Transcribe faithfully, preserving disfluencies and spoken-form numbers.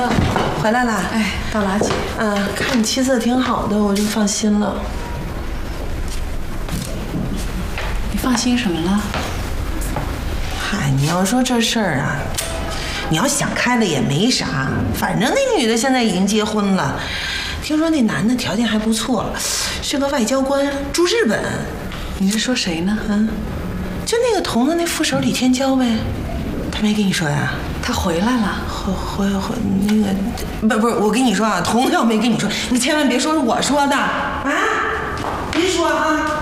嗯，回来啦。 哎，到了，姐。 嗯，看你气色挺好的，我就放心了。 你放心什么了？ 嗨，你要说这事儿啊，你要想开了也没啥，反正那女的现在已经结婚了，听说那男的条件还不错，是个外交官，住日本。 你是说谁呢？ 嗯，就那个童子那副手李天骄呗，他没跟你说呀？ 他回来了。 回回回那个，不不是，我跟你说啊，童子要没跟你说，你千万别说是我说的啊，别说啊。